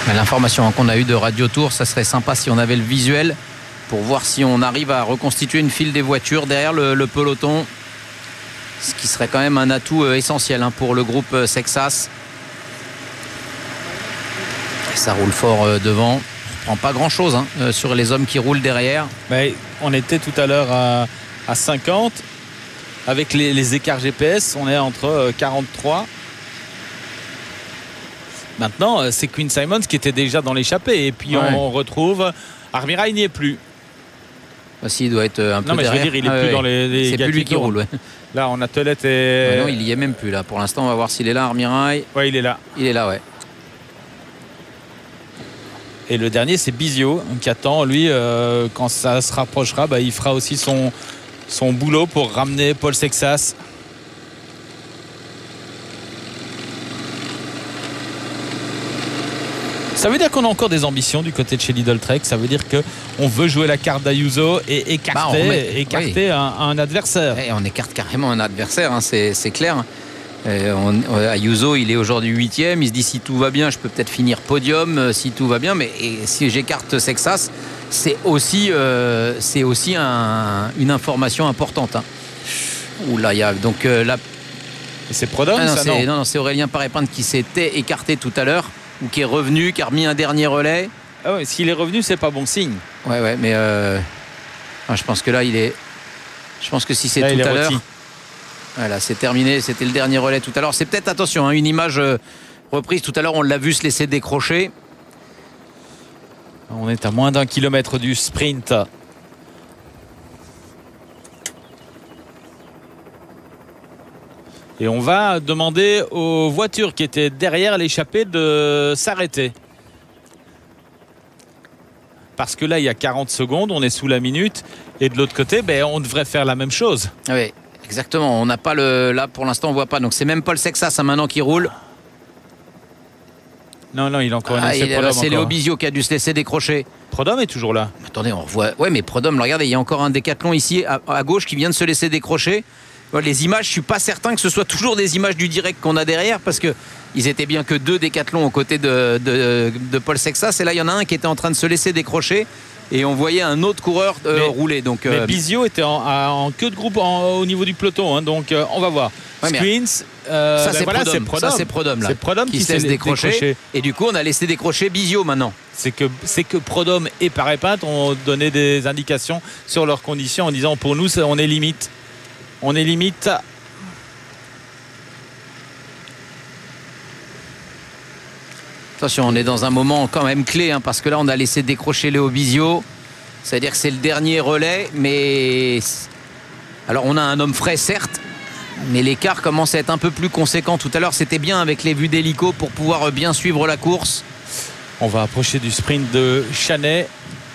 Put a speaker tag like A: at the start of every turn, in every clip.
A: L'information qu'on a eue de Radio Tour, ça serait sympa si on avait le visuel pour voir si on arrive à reconstituer une file des voitures derrière le peloton, ce qui serait quand même un atout essentiel pour le groupe Sexas. Et ça roule fort devant, on ne prend pas grand chose sur les hommes qui roulent derrière.
B: Mais on était tout à l'heure à 50 avec les écarts GPS, on est entre 43. Maintenant, c'est Quinn Simmons qui était déjà dans l'échappée. Et puis on retrouve. Armirail n'y est plus.
A: S'il doit être un peu
B: non, mais
A: derrière.
B: Je veux dire, il est plus dans les.
A: C'est plus lui qui roule. Ouais.
B: Là, on a Telette et.
A: Non, il y est même plus là. Pour l'instant, on va voir s'il est là, Armirail.
B: Ouais, il est là.
A: Il est là, ouais.
B: Et le dernier, c'est Bizio qui attend. Lui, quand ça se rapprochera, il fera aussi son boulot pour ramener Paul Sexas. Ça veut dire qu'on a encore des ambitions du côté de chez Lidl Trek. Ça veut dire qu'on veut jouer la carte d'Ayuso et écarter un adversaire.
A: Et on écarte carrément un adversaire, c'est clair. Ayuso, il est aujourd'hui 8e. Il se dit si tout va bien, je peux peut-être finir podium. Si tout va bien, mais si j'écarte Sexas, c'est aussi une information importante. Oula, il y a donc là.
B: C'est Prodhomme,
A: non, c'est Aurélien Paré-Pinte qui s'était écarté tout à l'heure. Ou qui est revenu, qui a remis un dernier relais.
B: Ah ouais, s'il est revenu, c'est pas bon signe.
A: Ouais, mais je pense que là, je pense que si c'est tout à l'heure. Voilà, c'est terminé. C'était le dernier relais tout à l'heure. C'est peut-être, attention, une image reprise. Tout à l'heure, on l'a vu se laisser décrocher.
B: On est à moins d'1 kilomètre du sprint. Et on va demander aux voitures qui étaient derrière l'échappée de s'arrêter. Parce que là, il y a 40 secondes, on est sous la minute. Et de l'autre côté, on devrait faire la même chose.
A: Oui, exactement. On n'a pas là, pour l'instant, on ne voit pas. Donc, c'est même Paul Sexas maintenant qui roule.
B: Non, il a encore
A: c'est Léo Bizio qui a dû se laisser décrocher.
B: Prodhomme est toujours là.
A: Attendez, on revoit. Ouais, mais Prodhomme, regardez, il y a encore un décathlon ici à gauche qui vient de se laisser décrocher. Les images, je ne suis pas certain que ce soit toujours des images du direct qu'on a derrière parce qu'ils étaient bien que 2 décathlons aux côtés de Paul Sexas. Et là, il y en a un qui était en train de se laisser décrocher et on voyait un autre coureur rouler. Donc,
B: mais Bizio était en queue de groupe au niveau du peloton. Donc, on va voir.
A: Screens. Ça, c'est Prodhomme.
B: C'est Prodhomme
A: qui se laisse décrocher. Et du coup, on a laissé décrocher Bizio maintenant.
B: C'est que Prodhomme et Paré-Pinte ont donné des indications sur leurs conditions en disant pour nous, on est limite. On est limite.
A: Attention, on est dans un moment quand même clé parce que là, on a laissé décrocher Léo Bizio. C'est-à-dire que c'est le dernier relais, mais alors on a un homme frais, certes, mais l'écart commence à être un peu plus conséquent. Tout à l'heure, c'était bien avec les vues d'hélico pour pouvoir bien suivre la course.
B: On va approcher du sprint de Chanet.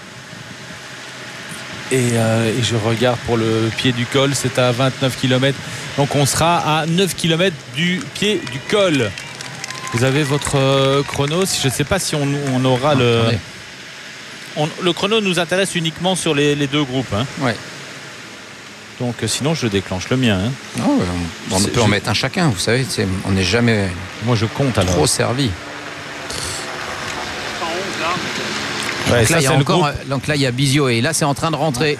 B: Et je regarde pour le pied du col, c'est à 29 km. Donc on sera à 9 km du pied du col. Vous avez votre chrono. Je ne sais pas si on aura le chrono nous intéresse uniquement sur les 2 groupes.
A: Ouais.
B: Donc sinon je déclenche le mien.
A: Non, on peut en mettre un chacun, vous savez. On n'est jamais
B: Moi je compte alors.
A: Trop servi.
B: Ouais,
A: donc là, il y a Bizio et là, c'est en train de rentrer.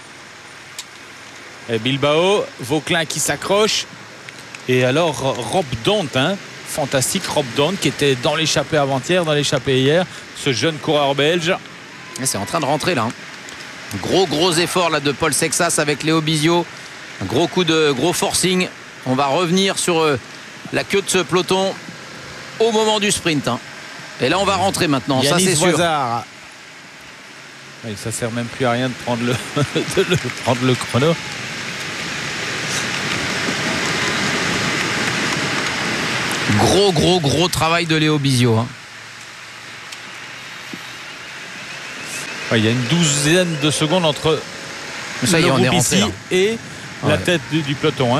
B: Et Bilbao, Vauclin qui s'accroche. Et alors, Rob Dont, fantastique Rob Dont qui était dans l'échappée avant-hier, dans l'échappée hier. Ce jeune coureur belge.
A: Et c'est en train de rentrer là. Gros effort là de Paul Sexas avec Léo Bizio. Un gros forcing. On va revenir sur la queue de ce peloton au moment du sprint. Et là, on va rentrer maintenant.
B: Yanis
A: ça, c'est sûr.
B: Oui, ça sert même plus à rien de prendre le chrono.
A: Gros travail de Léo Bizio.
B: Il y a une douzaine de secondes entre
A: ça y est, on est rentré,
B: ici et la tête du peloton.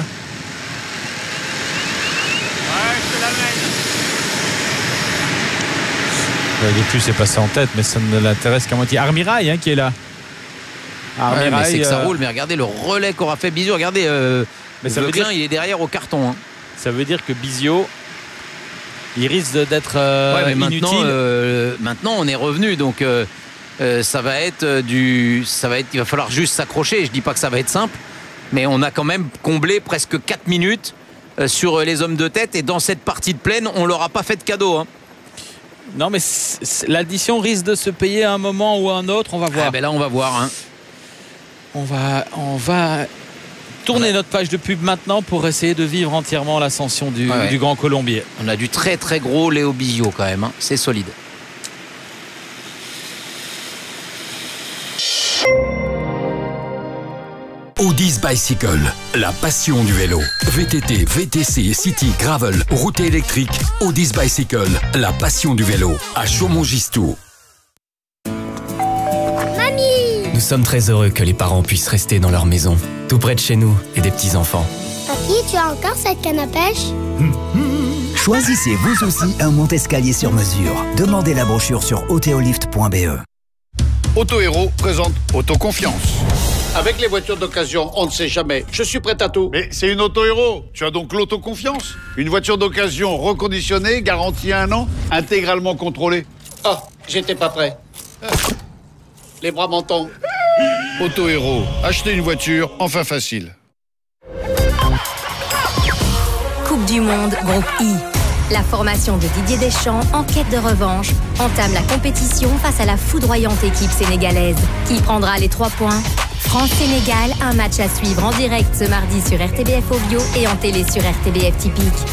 B: Depuis c'est passé en tête, mais ça ne l'intéresse qu'à moitié. Armirail qui est là.
A: Mais c'est que ça roule, mais regardez le relais qu'aura fait Bizio. Regardez,
B: mais ça veut dire
A: il est derrière au carton.
B: Ça veut dire que Bizio il risque d'être inutile.
A: Maintenant, on est revenu, donc ça va être il va falloir juste s'accrocher. Je dis pas que ça va être simple, mais on a quand même comblé presque 4 minutes sur les hommes de tête, et dans cette partie de plaine, on leur a pas fait de cadeau. Hein.
B: Non, mais l'addition risque de se payer à un moment ou à un autre. On va voir.
A: Là, on va voir. Hein.
B: On va tourner notre page de pub maintenant pour essayer de vivre entièrement l'ascension du Grand Colombier.
A: On a du très très gros Léo Bisio quand même. Hein. C'est solide.
C: Audis Bicycle, la passion du vélo. VTT, VTC, City, Gravel, route électrique. Audis Bicycle, la passion du vélo. À Chaumont-Gistoux.
D: Nous sommes très heureux que les parents puissent rester dans leur maison, tout près de chez nous et des petits-enfants.
E: Papy, tu as encore cette canne à pêche?
F: Choisissez vous aussi un monte-escalier sur mesure. Demandez la brochure sur autoolift.be.
G: Auto Héros présente Autoconfiance. Avec les voitures d'occasion, on ne sait jamais. Je suis prêt à tout.
H: Mais c'est une Auto Héros. Tu as donc l'autoconfiance. Une voiture d'occasion reconditionnée, garantie 1 an, intégralement contrôlée.
G: Oh, j'étais pas prêt. Les bras m'en tombent.
H: Auto Héros. Acheter une voiture, enfin facile.
I: Coupe du Monde, groupe I. La formation de Didier Deschamps, en quête de revanche, entame la compétition face à la foudroyante équipe sénégalaise. Qui prendra les 3 points? France-Sénégal, un match à suivre en direct ce mardi sur RTBF Ovio et en télé sur RTBF Typique.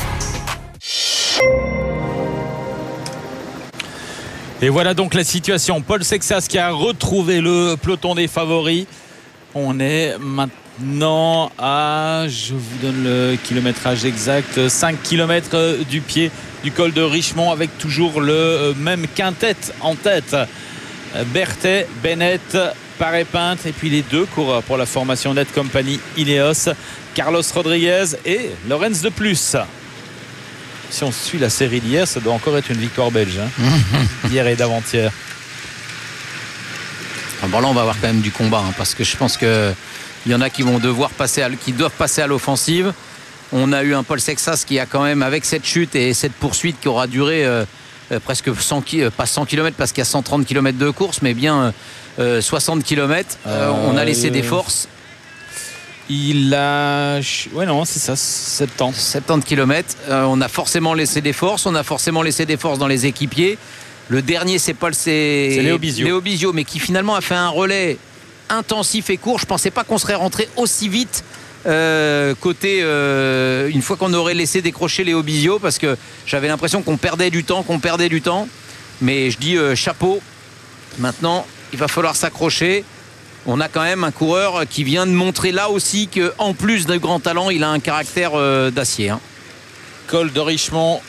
B: Et voilà donc la situation. Paul Sexas qui a retrouvé le peloton des favoris. On est maintenant à, je vous donne le kilométrage exact, 5 km du pied du col de Richemont, avec toujours le même quintet en tête. Berthet, Bennett, Paré-Pinte, et puis les 2 coureurs pour la formation Net Company Ineos, Carlos Rodriguez et Lorenz de Plus. Si on suit la série d'hier, ça doit encore être une victoire belge. Hein. Hier et d'avant-hier.
A: Bon, là, on va avoir quand même du combat, hein, parce que je pense qu'il y en a qui vont doivent passer à l'offensive. On a eu un Paul Sexas qui a quand même, avec cette chute et cette poursuite qui aura duré presque 100 pas 100 km parce qu'il y a 130 km de course, mais bien 60 km. On a laissé des forces.
B: Il a... Ouais, non, c'est ça,
A: 70 km. On a forcément laissé des forces. On a forcément laissé des forces dans les équipiers. Le dernier, c'est
B: Léo Bisio.
A: Léo Bisio, mais qui finalement a fait un relais intensif et court. Je ne pensais pas qu'on serait rentré aussi vite côté une fois qu'on aurait laissé décrocher Léo Bisio, parce que j'avais l'impression qu'on perdait du temps. Mais je dis chapeau. Maintenant, il va falloir s'accrocher. On a quand même un coureur qui vient de montrer là aussi qu'en plus de grand talent, il a un caractère d'acier. Hein.
B: Col de Richemont,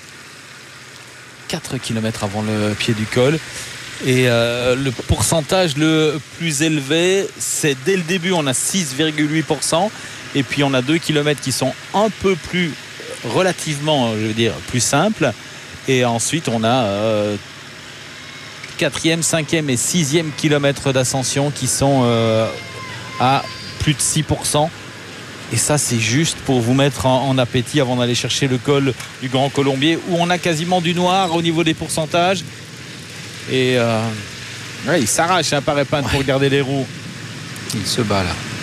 B: 4 km avant le pied du col. Et le pourcentage le plus élevé, c'est dès le début, on a 6,8%. Et puis on a 2 km qui sont un peu plus relativement, je veux dire, plus simples. Et ensuite, on a 4e, 5e et 6e kilomètres d'ascension qui sont à plus de 6%. Et ça, c'est juste pour vous mettre en appétit avant d'aller chercher le col du Grand Colombier, où on a quasiment du noir au niveau des pourcentages. Et il s'arrache, Paré-Pinte, pour garder les roues.
A: Il se bat là.